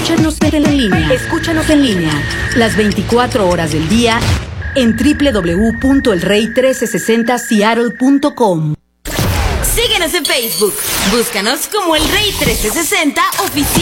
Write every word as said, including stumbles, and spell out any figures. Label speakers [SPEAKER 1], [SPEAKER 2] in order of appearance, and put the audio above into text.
[SPEAKER 1] Escúchanos en línea. Escúchanos en línea. Las veinticuatro horas del día en doble u doble u doble u punto el rey trece sesenta seattle punto com.
[SPEAKER 2] Síguenos en Facebook. Búscanos como El Rey trece sesenta Oficial.